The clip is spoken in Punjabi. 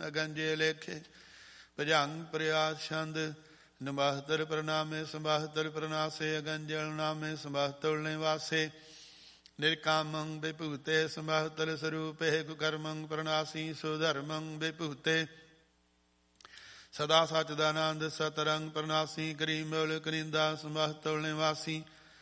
ਅਗੰਜੇ ਲੇਖੇ ਭਜੰਗ ਪ੍ਰਿਆਸ ਛੰਦ ਨਿਬਾਹਤਰ ਪ੍ਰਣਾਮੇ ਸੰਬਾਹਤਰ ਪ੍ਰਨਾਸੇ ਅਗੰਜਲ ਨਾਮੇ ਸੰਬਾਹਤੁਲ ਨਿਵਾਸੇ ਨਿਰਕਾਮੰ ਵਿਭੂਤੇ ਸੰਬਾਹਤਰ ਸਰੂਪੇ ਕੁਕਰਮੰ ਪ੍ਰਣਾਸੀ ਸੁਧਰਮੰ ਵਿਭੂਤੇ ਸਦਾ ਸਚਦਾਨੰਦ ਸਤਰੰਗ ਪ੍ਰਣਾਸੀ ਕਰੀਮੋਲ ਕਰਿੰਦਾ ਸੰਬਾਹਤੁਲ ਨਿਵਾਸੀ